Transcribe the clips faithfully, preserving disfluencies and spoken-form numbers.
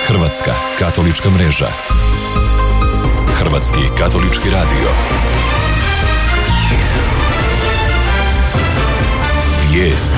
Hrvatska katolička mreža. Hrvatski katolički radio. Vijesti.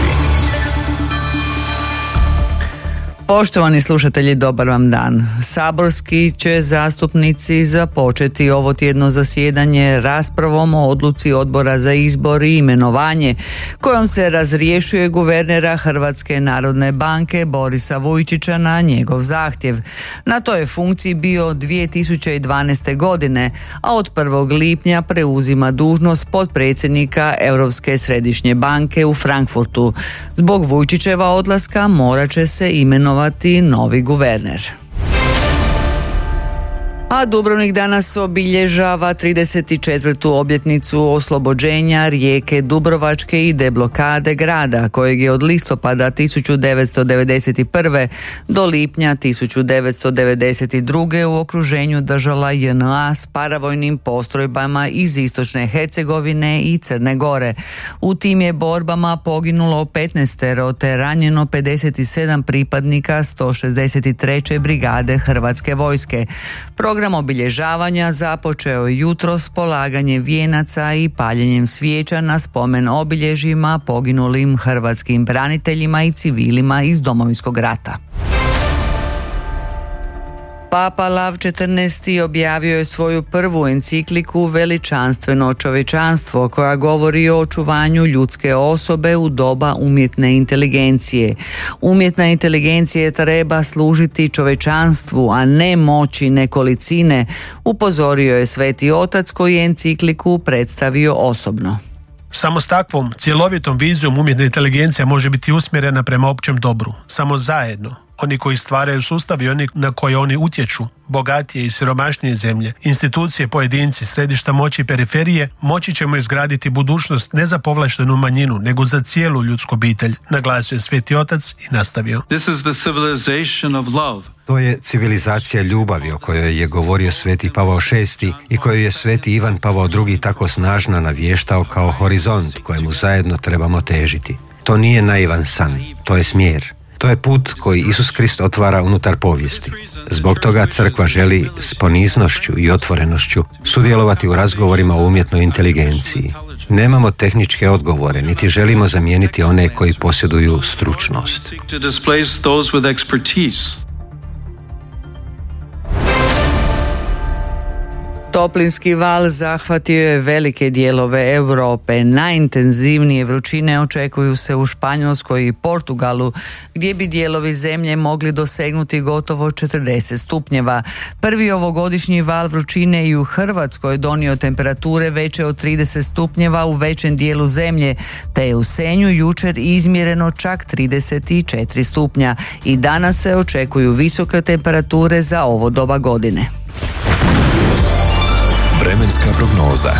Poštovani slušatelji, dobar vam dan. Saborski će zastupnici započeti ovo tjedno zasjedanje raspravom o odluci Odbora za izbor i imenovanje kojom se razrješuje guvernera Hrvatske narodne banke Borisa Vujčića na njegov zahtjev. Na toj funkciji bio dvije tisuće dvanaeste. godine, a od prvog lipnja preuzima dužnost potpredsjednika Europske središnje banke u Frankfurtu. Zbog Vujčićeva odlaska morat će se imenovati novi guverner. A Dubrovnik danas obilježava trideset četvrtu obljetnicu oslobođenja rijeke Dubrovačke i deblokade grada, kojeg je od listopada tisuću devetsto devedeset prve. do lipnja tisuću devetsto devedeset druge. u okruženju držala J N A s paravojnim postrojbama iz istočne Hercegovine i Crne Gore. U tim je borbama poginulo petnaestero te ranjeno pedeset sedam pripadnika sto šezdeset treće brigade Hrvatske vojske. Program obilježavanja započeo jutro s polaganjem vijenaca i paljenjem svijeća na spomen obilježjima poginulim hrvatskim braniteljima i civilima iz Domovinskog rata. Papa Lav četrnaesti. objavio je svoju prvu encikliku Veličanstveno čovječanstvo, koja govori o očuvanju ljudske osobe u doba umjetne inteligencije. Umjetna inteligencija treba služiti čovječanstvu, a ne moći nekolicine, upozorio je Sveti Otac koji je encikliku predstavio osobno. Samo s takvom cjelovitom vizijom umjetna inteligencija može biti usmjerena prema općem dobru. Samo zajedno, oni koji stvaraju sustav i oni na koje oni utječu, bogatije i siromašnije zemlje, institucije, pojedinci, središta moći i periferije, moći ćemo izgraditi budućnost ne za povlaštenu manjinu, nego za cijelu ljudsku obitelj, naglasio je Sveti Otac i nastavio. This is the civilization of love. To je civilizacija ljubavi o kojoj je govorio Sveti Pavao šesti i koju je Sveti Ivan Pavao drugi tako snažno navještao kao horizont kojemu zajedno trebamo težiti. To nije naivan san, to je smjer. To je put koji Isus Krist otvara unutar povijesti. Zbog toga crkva želi s poniznošću i otvorenošću sudjelovati u razgovorima o umjetnoj inteligenciji. Nemamo tehničke odgovore, niti želimo zamijeniti one koji posjeduju stručnost. Toplinski val zahvatio je velike dijelove Europe. Najintenzivnije vrućine očekuju se u Španjolskoj i Portugalu, gdje bi dijelovi zemlje mogli dosegnuti gotovo četrdeset stupnjeva. Prvi ovogodišnji val vrućine i u Hrvatskoj donio temperature veće od trideset stupnjeva u većem dijelu zemlje, te je u Senju jučer izmjereno čak trideset četiri stupnja i danas se očekuju visoke temperature za ovo doba godine. Vremenska prognoza.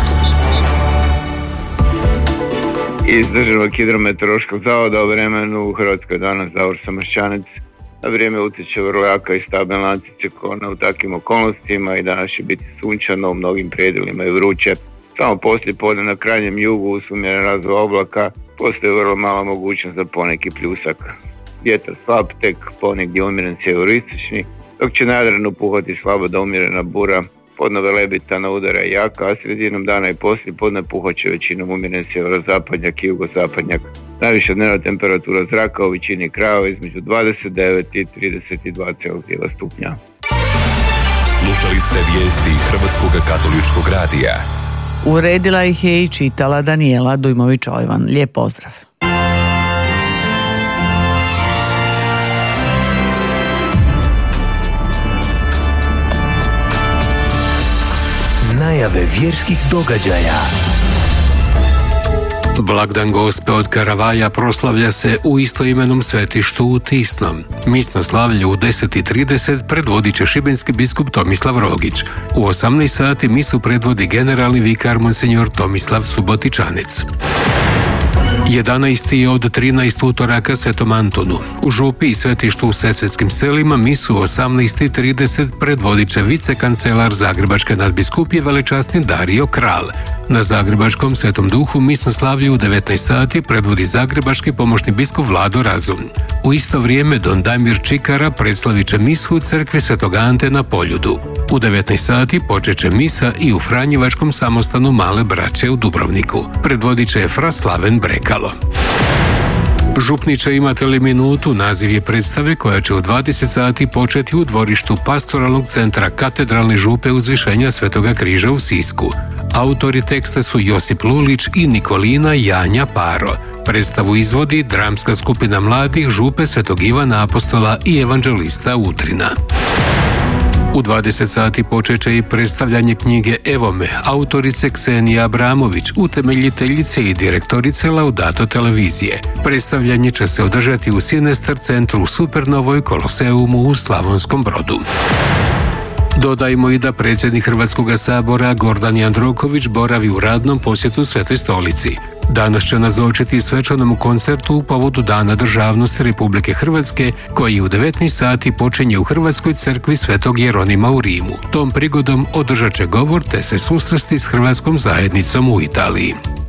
Iz Državnog hidrometeorološkog zavoda o vremenu u Hrvatskoj danas Davor Samaršćanec. Na vrijeme utječe vrlo jaka i stabilna anticiklona u takvim okolnostima i danas će biti sunčano u mnogim predjelima i vruće. Samo poslije podne na krajnjem jugu uz umjeren razvoj oblaka postoji vrlo mala mogućnost za poneki pljusak. Vjetar slab, tek ponegdje umjeren sjeveristični, dok će na Jadranu puhati slabo do umjerena bura. Podno velebitana udara je jaka, a sredinom dana i poslije podne puhat će većinom umjeren sjeverozapadnjak i jugozapadnjak. Najviša dnevna temperatura zraka u većini krajeva između dvadeset devet i trideset dva stupnja. Slušali ste vijesti Hrvatskog katoličkog radija. Uredila ih je i čitala Danijela Dujmović-Ojvan. Lijep pozdrav. Najave vjerskih događaja. Blagdan Gospe od Karavaja proslavlja se u istoimenom svetištu u Tisnom. Misno slavlje u deset i trideset predvodit će šibenski biskup Tomislav Rogić. U osamnaest sati misu predvodi generalni vikar monsinjor Tomislav Subotičanec. jedanaesti od trinaest utoraka Svetom Antonu. U župi i svetištu u Sesvetskim selima misu u osamnaest i trideset predvodit će vicekancelar Zagrebačke nadbiskupije velečasni Dario Kral. Na zagrebačkom Svetom Duhu misnoslavlju u devetnaest sati predvodi zagrebački pomoćni biskup Vlado Razum. U isto vrijeme don Damir Čikara predstavit će misu u crkvi Svetog Ante na Poljudu. U devetnaest sati počet će misa i u Franjevačkom samostanu Male braće u Dubrovniku. Predvodit će fra Slaven Brekalo. Župniče, imate li minutu? Naziv je predstave koja će u dvadeset sati početi u dvorištu pastoralnog centra Katedralne župe Uzvišenja Svetoga križa u Sisku. Autori teksta su Josip Lulić i Nikolina Janja Paro. Predstavu izvodi dramska skupina mladih župe Svetog Ivana Apostola i evanđelista Utrina. U dvadeset sati počet će i predstavljanje knjige Evo me, autorice Ksenija Abramović, utemeljiteljice i direktorice Laudato televizije. Predstavljanje će se održati u Sinestar centru u Supernovoj Koloseumu u Slavonskom Brodu. Dodajmo i da predsjednik Hrvatskog sabora Gordan Jandroković boravi u radnom posjetu Svetoj stolici. Danas će nazočiti svečanom koncertu u povodu Dana državnosti Republike Hrvatske, koji u devetnaest sati počinje u Hrvatskoj crkvi Svetog Jeronima u Rimu. Tom prigodom održat će govor te se susresti s hrvatskom zajednicom u Italiji.